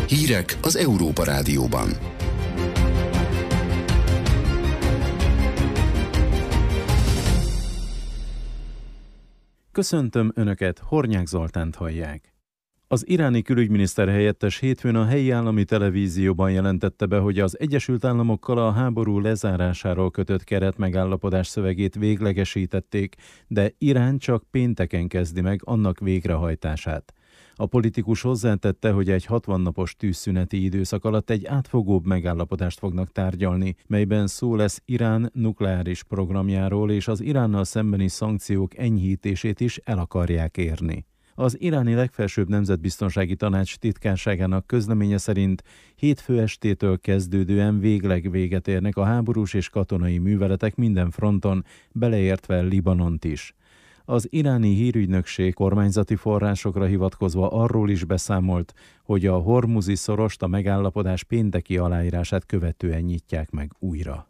Hírek az Európa Rádióban. Köszöntöm Önöket, Hornyák Zoltánt hallják. Az iráni külügyminiszter helyettes hétfőn a helyi állami televízióban jelentette be, hogy az Egyesült Államokkal a háború lezárásáról kötött keretmegállapodás szövegét véglegesítették, de Irán csak pénteken kezdi meg annak végrehajtását. A politikus hozzátette, hogy egy 60 napos tűzszüneti időszak alatt egy átfogóbb megállapodást fognak tárgyalni, melyben szó lesz Irán nukleáris programjáról, és az Iránnal szembeni szankciók enyhítését is el akarják érni. Az iráni legfelsőbb nemzetbiztonsági tanács titkárságának közleménye szerint hétfő estétől kezdődően végleg véget érnek a háborús és katonai műveletek minden fronton, beleértve Libanont is. Az iráni hírügynökség kormányzati forrásokra hivatkozva arról is beszámolt, hogy a Hormuzi szorost a megállapodás pénteki aláírását követően nyitják meg újra.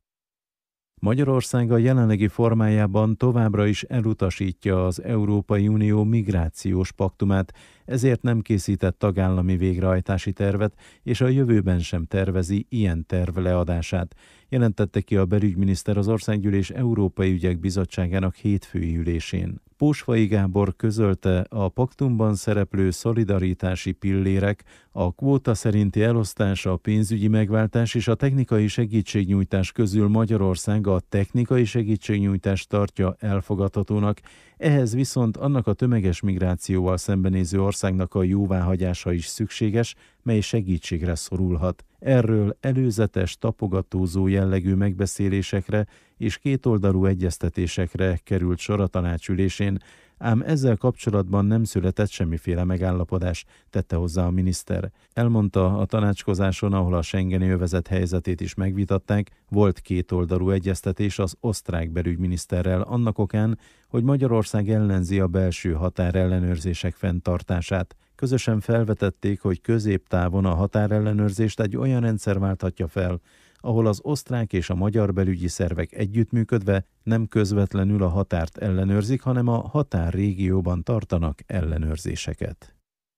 Magyarország a jelenlegi formájában továbbra is elutasítja az Európai Unió migrációs paktumát, ezért nem készített tagállami végrehajtási tervet, és a jövőben sem tervezi ilyen terv leadását, jelentette ki a belügyminiszter az Országgyűlés Európai Ügyek Bizottságának hétfői ülésén. Pósfai Gábor közölte, a paktumban szereplő szolidaritási pillérek, a kvóta szerinti elosztás, a pénzügyi megváltás és a technikai segítségnyújtás közül Magyarország a technikai segítségnyújtást tartja elfogadhatónak, ehhez viszont annak a tömeges migrációval szembenéző országnak a jóváhagyása is szükséges, mely segítségre szorulhat. Erről előzetes, tapogatózó jellegű megbeszélésekre és kétoldalú egyeztetésekre került sor a tanácsülésén, ám ezzel kapcsolatban nem született semmiféle megállapodás, tette hozzá a miniszter. Elmondta, a tanácskozáson, ahol a schengeni övezet helyzetét is megvitatták, volt kétoldalú egyeztetés az osztrák belügyminiszterrel annak okán, hogy Magyarország ellenzi a belső határellenőrzések fenntartását. Közösen felvetették, hogy középtávon a határellenőrzést egy olyan rendszer válthatja fel, ahol az osztrák és a magyar belügyi szervek együttműködve nem közvetlenül a határt ellenőrzik, hanem a határrégióban tartanak ellenőrzéseket.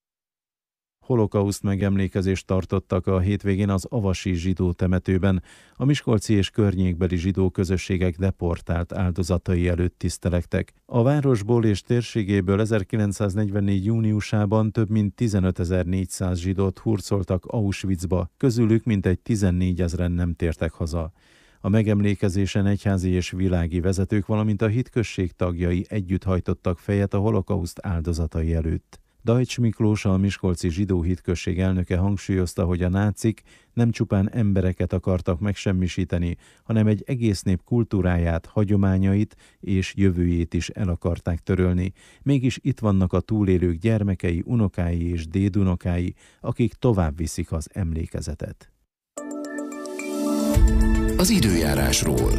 Holokauszt megemlékezést tartottak a hétvégén az avasi zsidó temetőben, a miskolci és környékbeli zsidó közösségek deportált áldozatai előtt tisztelektek. A városból és térségéből 1944. júniusában több mint 15.400 zsidót hurcoltak Auschwitzba, közülük mintegy 14 000-en nem tértek haza. A megemlékezésen egyházi és világi vezetők, valamint a hitközség tagjai együtt hajtottak fejet a holokauszt áldozatai előtt. Dajcs Miklós, a miskolci zsidó hitközség elnöke hangsúlyozta, hogy a nácik nem csupán embereket akartak megsemmisíteni, hanem egy egész nép kultúráját, hagyományait és jövőjét is el akarták törölni. Mégis itt vannak a túlélők gyermekei, unokái és dédunokái, akik tovább viszik az emlékezetet. Az időjárásról.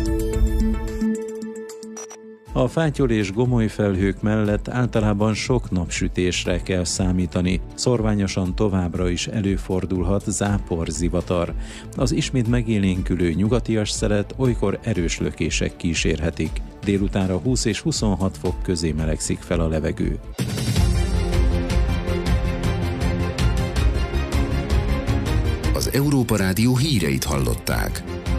A fátyol és gomoly felhők mellett általában sok napsütésre kell számítani. Szorványosan továbbra is előfordulhat záporzivatar. Az ismét megélénkülő nyugatias szelet olykor erős lökések kísérhetik. Délutánra 20 és 26 fok közé melegszik fel a levegő. Az Európa Rádió híreit hallották.